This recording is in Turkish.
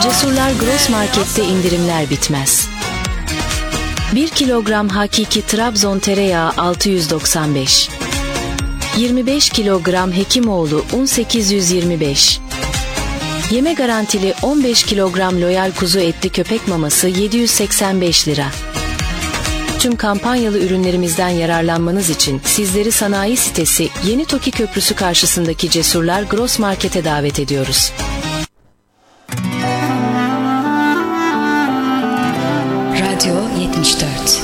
Cesurlar Gross Market'te indirimler bitmez. 1 kilogram hakiki Trabzon tereyağı 695. 25 kilogram Hekimoğlu un 825. Yeme garantili 15 kilogram Loyal kuzu etli köpek maması 785 lira. Tüm kampanyalı ürünlerimizden yararlanmanız için sizleri sanayi sitesi Yeni Toki Köprüsü karşısındaki Cesurlar Gross Market'e davet ediyoruz. Radyo 74